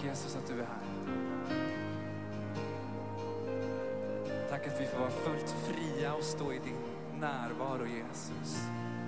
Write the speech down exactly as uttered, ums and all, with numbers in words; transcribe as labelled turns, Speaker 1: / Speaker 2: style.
Speaker 1: Tack Jesus att du är här. Tack att vi får vara fullt fria och stå i din närvaro Jesus.